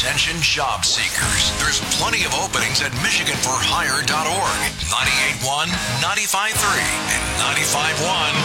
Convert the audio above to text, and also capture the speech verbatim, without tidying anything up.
Attention job seekers. There's plenty of openings at michigan for hire dot org. ninety-eight point one, ninety-five point three, and ninety-five point one